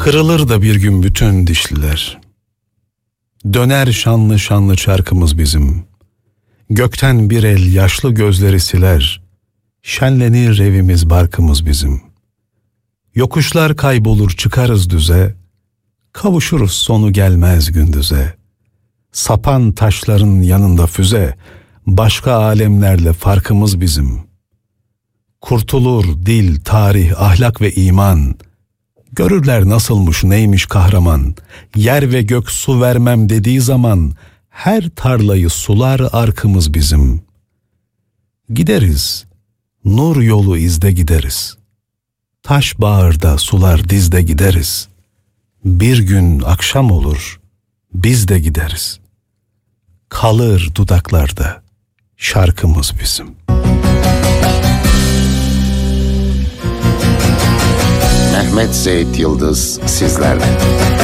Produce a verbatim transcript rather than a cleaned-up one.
Kırılır da bir gün bütün dişliler. Döner şanlı şanlı çarkımız bizim. Gökten bir el yaşlı gözleri siler. Şenlenir evimiz barkımız bizim. Yokuşlar kaybolur çıkarız düze. Kavuşuruz sonu gelmez gündüze. Sapan taşların yanında füze. Başka alemlerle farkımız bizim. Kurtulur dil, tarih, ahlak ve iman. Görürler nasılmış neymiş kahraman. Yer ve gök su vermem dediği zaman her tarlayı sular arkımız bizim. Gideriz, nur yolu izde gideriz. Taş bağırda sular dizde gideriz. Bir gün akşam olur, biz de gideriz. Kalır dudaklarda şarkımız bizim. Mehmet Seyit Yıldız sizlerle.